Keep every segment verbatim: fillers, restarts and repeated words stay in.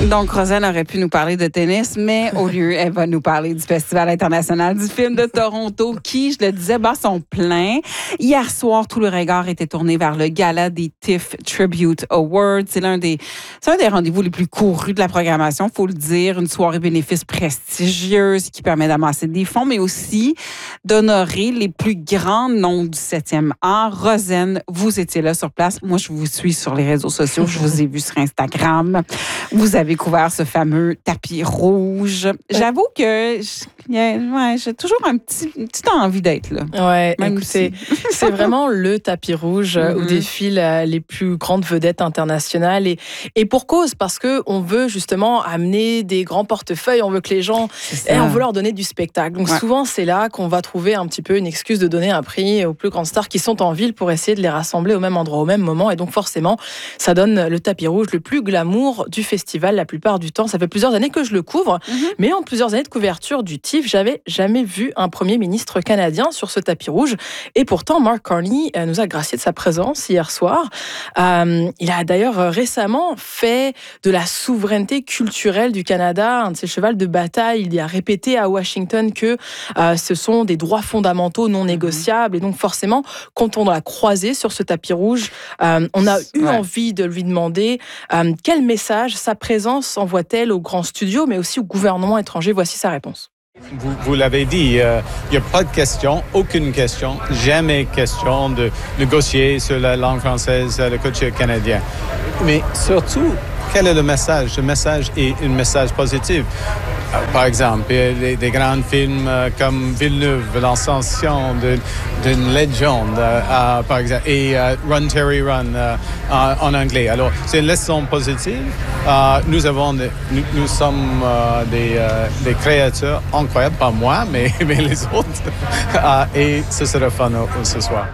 Donc, Rosanne aurait pu nous parler de tennis, mais au lieu, elle va nous parler du Festival international du film de Toronto, qui, je le disais, bat son plein. Hier soir, tout le regard était tourné vers le gala des TIFF Tribute Awards. C'est l'un des, c'est un des rendez-vous les plus courus de la programmation, faut le dire. Une soirée bénéfice prestigieuse qui permet d'amasser des fonds, mais aussi d'honorer les plus grands noms du septième art. Rosanne, vous étiez là sur place. Moi, je vous suis sur les réseaux sociaux. Je vous ai vu sur Instagram. Vous avez couvert ce fameux tapis rouge. J'avoue que ouais, j'ai toujours un petit, une petite envie d'être là. Ouais, écoutez, si. C'est vraiment le tapis rouge mm-hmm. où défilent les plus grandes vedettes internationales et, et pour cause, parce qu'on veut justement amener des grands portefeuilles, on veut que les gens, et on veut leur donner du spectacle. Donc ouais. souvent, c'est là qu'on va trouver un petit peu une excuse de donner un prix aux plus grandes stars qui sont en ville pour essayer de les rassembler au même endroit, au même moment. Et donc forcément, ça donne le tapis rouge le plus glamour du festival la plupart du temps. Ça fait plusieurs années que je le couvre, mm-hmm. mais en plusieurs années de couverture du TIFF, j'avais jamais vu un premier ministre canadien sur ce tapis rouge. Et pourtant, Mark Carney nous a gracié de sa présence hier soir. Euh, il a d'ailleurs récemment fait de la souveraineté culturelle du Canada un de ses chevals de bataille. Il a répété à Washington que euh, ce sont des droits fondamentaux non négociables. Et donc forcément, quand on l'a croisé sur ce tapis rouge, euh, on a eu ouais. envie de lui demander euh, quel message sa présence envoie-t-elle aux grands studios, mais aussi au gouvernement étranger. Voici sa réponse. Vous, vous l'avez dit, il euh, n'y a pas de question, aucune question, jamais question de négocier sur la langue française, la culture canadienne. Mais surtout, quel est le message? Le message est un message positif. Par exemple, des, des grands films comme Villeneuve, l'ascension d'une légende, euh, par exemple, et euh, Run Terry Run euh, en anglais. Alors, c'est une leçon positive. Euh, nous avons, des, nous, nous sommes euh, des, euh, des créateurs incroyables, pas moi, mais, mais les autres. euh, et ce sera fun ce soir.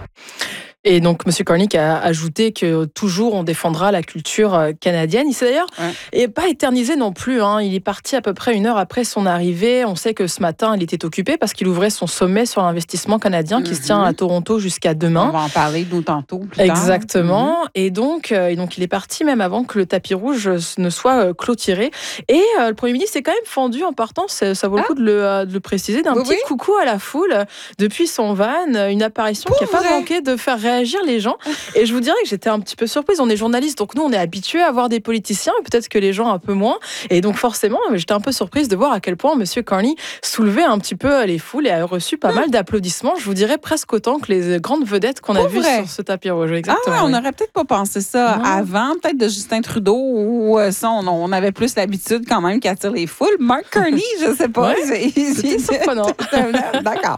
Et donc, M. Carney a ajouté que toujours on défendra la culture canadienne. Il s'est d'ailleurs ouais. pas éternisé non plus. Hein. Il est parti à peu près une heure après son arrivée. On sait que ce matin, il était occupé parce qu'il ouvrait son sommet sur l'investissement canadien mm-hmm. qui se tient à Toronto jusqu'à demain. On va en parler nous tantôt. Plus Exactement. Tard. Et donc, euh, donc, il est parti même avant que le tapis rouge ne soit euh, clôturé. Et euh, le Premier ministre s'est quand même fendu en partant. Ça, ça vaut ah. le coup de le, euh, de le préciser. D'un oui, petit oui. coucou à la foule depuis son van. Une apparition Pour qui n'a pas manqué de faire réagir réagir les gens. Et je vous dirais que j'étais un petit peu surprise. On est journaliste, donc nous, on est habitués à voir des politiciens, et peut-être que les gens un peu moins. Et donc forcément, j'étais un peu surprise de voir à quel point M. Carney soulevait un petit peu les foules et a reçu pas mmh. mal d'applaudissements. Je vous dirais presque autant que les grandes vedettes qu'on a vues sur ce tapis rouge. Exactement. Ah ouais, on n'aurait peut-être pas pensé ça non. avant, peut-être de Justin Trudeau, où ça, on, on avait plus l'habitude quand même qui attire les foules. Mark Carney, je sais pas. Ouais, c'est, c'est surprenant. D'accord.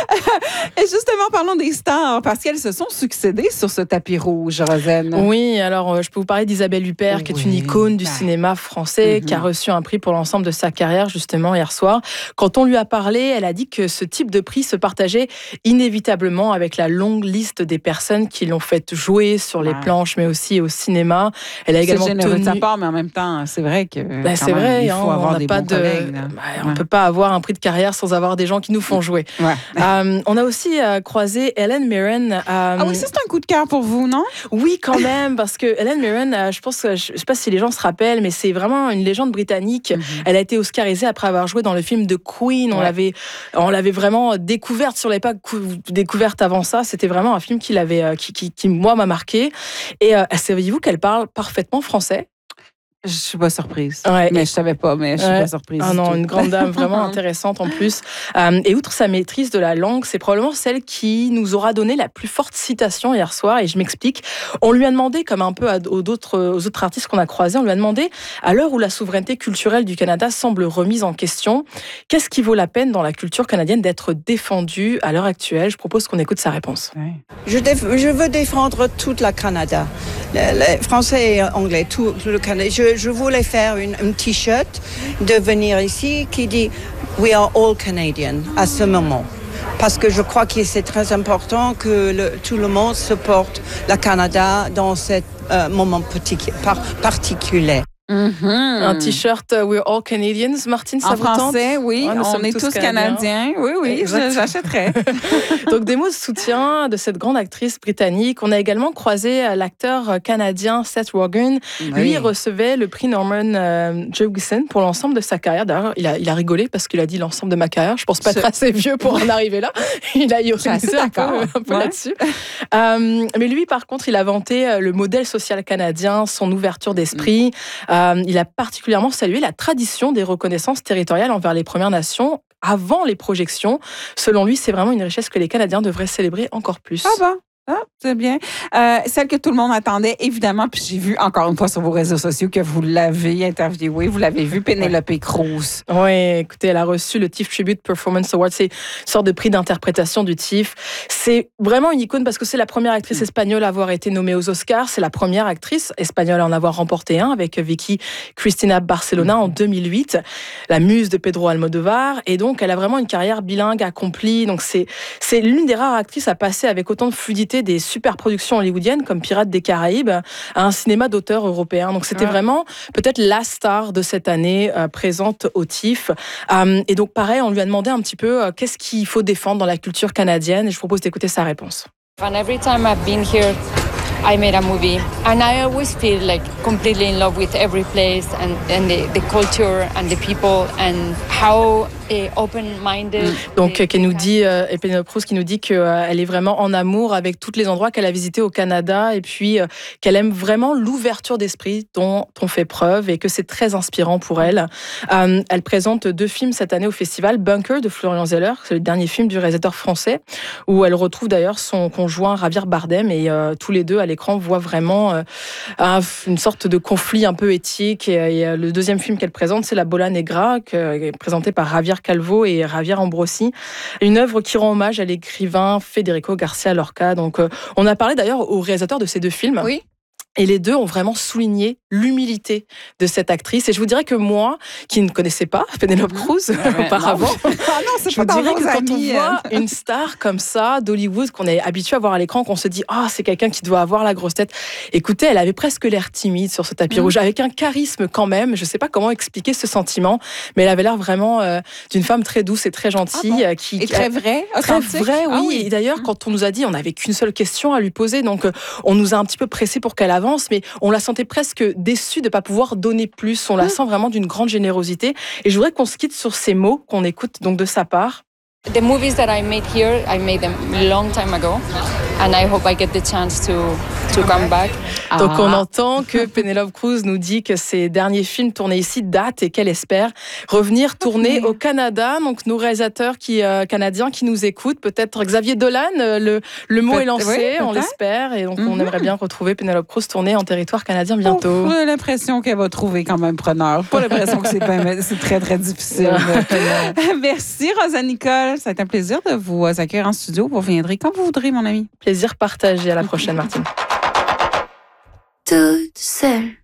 Et justement, parlons des stars, parce qu'elles se sont succédé sur ce tapis rouge, Rosanne. Oui, alors je peux vous parler d'Isabelle Huppert, oui, qui est une icône du bah. cinéma français, mm-hmm. qui a reçu un prix pour l'ensemble de sa carrière, justement, hier soir. Quand on lui a parlé, elle a dit que ce type de prix se partageait inévitablement avec la longue liste des personnes qui l'ont fait jouer sur les ouais. planches, mais aussi au cinéma. Elle a également c'est généreux tenu... de sa part, mais en même temps, c'est vrai que bah, c'est même, vrai, il faut hein, avoir on des pas bons de... collègues. Bah, on ne ouais. peut pas avoir un prix de carrière sans avoir des gens qui nous font jouer. Ouais. Euh, on a aussi euh, croisé Helen Mirren. Euh... Ah oui, ça c'est un coup de cœur pour vous, non? Oui, quand même, parce que Helen Mirren, euh, je pense, je ne sais pas si les gens se rappellent, mais c'est vraiment une légende britannique. Mm-hmm. Elle a été oscarisée après avoir joué dans le film de Queen. On, ouais. l'avait, on l'avait vraiment découverte sur les pas découverte avant ça. C'était vraiment un film qui, l'avait, qui, qui, qui moi, m'a marqué. Et euh, savez-vous qu'elle parle parfaitement français? Je suis pas surprise. Ouais. Mais je savais pas, mais je suis ouais. pas surprise. Ah non, une grande dame vraiment intéressante en plus. Euh, et outre sa maîtrise de la langue, c'est probablement celle qui nous aura donné la plus forte citation hier soir. Et je m'explique. On lui a demandé, comme un peu aux autres, aux autres artistes qu'on a croisés, on lui a demandé, à l'heure où la souveraineté culturelle du Canada semble remise en question, qu'est-ce qui vaut la peine dans la culture canadienne d'être défendue à l'heure actuelle? Je propose qu'on écoute sa réponse. Ouais. Je, déf- je veux défendre toute la Canada. Les Français et Anglais, tout, tout le Canada. Je, je voulais faire une, un t-shirt de venir ici qui dit « We are all Canadian » à ce moment. Parce que je crois que c'est très important que le, tout le monde supporte le Canada dans ce euh, moment partic- par- particulier. Mm-hmm. Un t-shirt uh, We're all Canadians, Martine, ça en vous tente? français, oui, Ouais, on est tous, tous Canadiens. Canadiens. Oui, oui, je, j'achèterais. Donc, des mots de soutien de cette grande actrice britannique. On a également croisé l'acteur canadien Seth Rogen. Oui. Lui, il recevait le prix Norman euh, Jewison pour l'ensemble de sa carrière. D'ailleurs, il a, il a rigolé parce qu'il a dit l'ensemble de ma carrière. Je pense pas être assez vieux pour en arriver là. Il a ironisé un peu, un peu ouais. là-dessus. Euh, mais lui, par contre, il a vanté le modèle social canadien, son ouverture d'esprit. Mm. Euh, il a particulièrement salué la tradition des reconnaissances territoriales envers les Premières Nations avant les projections. Selon lui, c'est vraiment une richesse que les Canadiens devraient célébrer encore plus. Ah ben. Ah, c'est bien. Euh, celle que tout le monde attendait, évidemment, puis j'ai vu encore une fois sur vos réseaux sociaux que vous l'avez interviewée, vous l'avez vue, Penélope Cruz. Oui, écoutez, elle a reçu le T I F Tribute Performance Award, c'est une sorte de prix d'interprétation du T I F. C'est vraiment une icône parce que c'est la première actrice espagnole à avoir été nommée aux Oscars, c'est la première actrice espagnole à en avoir remporté un avec Vicky Cristina Barcelona en deux mille huit, la muse de Pedro Almodovar, et donc elle a vraiment une carrière bilingue accomplie, donc c'est, c'est l'une des rares actrices à passer avec autant de fluidité des super productions hollywoodiennes comme Pirates des Caraïbes à un cinéma d'auteur européen. Donc c'était ouais. vraiment peut-être la star de cette année euh, présente au T I F. Euh, et donc pareil, on lui a demandé un petit peu euh, qu'est-ce qu'il faut défendre dans la culture canadienne et je vous propose d'écouter sa réponse. And every time I've been here, I made a movie, and I always feel like completely in love with every place and, and the, the culture and the people and how open-minded. Donc, qui nous dit, euh, et Penélope Cruz qui nous dit qu'elle euh, est vraiment en amour avec tous les endroits qu'elle a visités au Canada et puis euh, qu'elle aime vraiment l'ouverture d'esprit dont on fait preuve et que c'est très inspirant pour elle. Euh, elle présente deux films cette année au festival, Bunker de Florian Zeller, c'est le dernier film du réalisateur français, où elle retrouve d'ailleurs son conjoint Javier Bardem et euh, tous les deux à l'écran voient vraiment euh, un, une sorte de conflit un peu éthique. Et, et euh, le deuxième film qu'elle présente, c'est La Bola Negra, qui est présenté par Javier Calvo et Javier Ambrosi, une œuvre qui rend hommage à l'écrivain Federico Garcia Lorca. Donc, euh, on a parlé d'ailleurs au réalisateur de ces deux films. Oui. Et les deux ont vraiment souligné l'humilité de cette actrice. Et je vous dirais que moi, qui ne connaissais pas Penélope Cruz mmh. auparavant, non. Ah non, c'est je vous pas dirais que amis, quand on voit une star comme ça d'Hollywood, qu'on est habitué à voir à l'écran, qu'on se dit « Ah, oh, c'est quelqu'un qui doit avoir la grosse tête ». Écoutez, elle avait presque l'air timide sur ce tapis mmh. rouge, avec un charisme quand même. Je ne sais pas comment expliquer ce sentiment, mais elle avait l'air vraiment euh, d'une femme très douce et très gentille. Ah bon. qui, et très vraie, Très vraie, oui. Ah oui. Et d'ailleurs, mmh. quand on nous a dit, on n'avait qu'une seule question à lui poser, donc euh, on nous a un petit peu pressé pour qu'elle avance, mais on la sentait presque déçue de ne pas pouvoir donner plus. On la sent vraiment d'une grande générosité. Et je voudrais qu'on se quitte sur ces mots qu'on écoute donc de sa part. The movies that I made here, I made them a long time ago, and I hope I get the chance to to come back. Donc on entend que Penélope Cruz nous dit que ses derniers films tournés ici datent et qu'elle espère revenir tourner okay. au Canada. Donc nos réalisateurs qui euh, canadiens qui nous écoutent, peut-être Xavier Dolan, euh, le le mot Peut- est lancé, oui, on l'espère, et donc mm-hmm. on aimerait bien retrouver Penélope Cruz tourner en territoire canadien bientôt. J'ai l'impression qu'elle va trouver quand même preneur. Pas l'impression que c'est pas, c'est très très difficile. Merci Rosa Nicole. Ça a été un plaisir de vous accueillir en studio. Vous reviendrez quand vous voudrez, mon ami. Plaisir partagé. À la prochaine, Martine. Toute seule.